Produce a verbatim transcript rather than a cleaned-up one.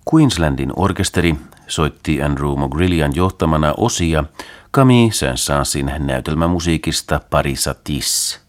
Queenslandin orkesteri soitti Andrew McGrillian johtamana osia Camille Saint-Saënsin näytelmämusiikista Parisatis.